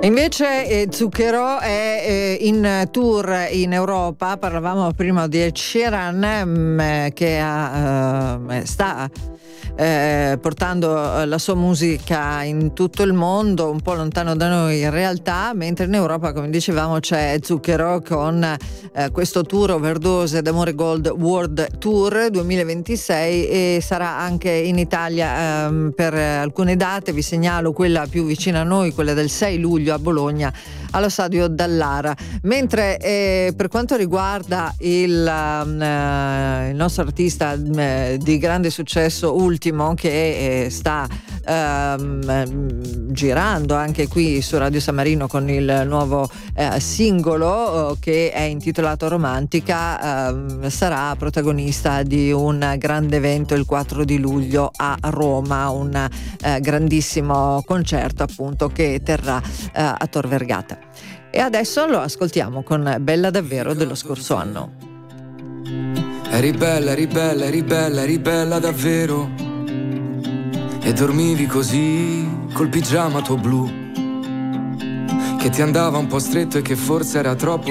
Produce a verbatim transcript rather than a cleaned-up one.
Invece eh, Zucchero è eh, in tour in Europa. Parlavamo prima di Ed Sheeran, mh, che ha, eh, sta eh, portando la sua musica in tutto il mondo, un po' lontano da noi in realtà, mentre in Europa, come dicevamo, c'è Zucchero con eh, questo tour Overdose d'Amore Gold World Tour duemilaventisei, e sarà anche in Italia ehm, per alcune date. Vi segnalo quella più vicina a noi, quella del sei luglio a Bologna, allo stadio Dallara. Mentre eh, per quanto riguarda il, eh, il nostro artista eh, di grande successo ultimo, che eh, sta ehm, girando anche qui su Radio San Marino con il nuovo eh, singolo eh, che è intitolato Romantica, eh, sarà protagonista di un grande evento il quattro di luglio a Roma, un eh, grandissimo concerto appunto che terrà eh, a Tor Vergata. E adesso lo ascoltiamo con Bella davvero dello scorso anno. Eri bella, eri bella, eri bella, eri bella davvero, e dormivi così col pigiama tuo blu, che ti andava un po' stretto e che forse era troppo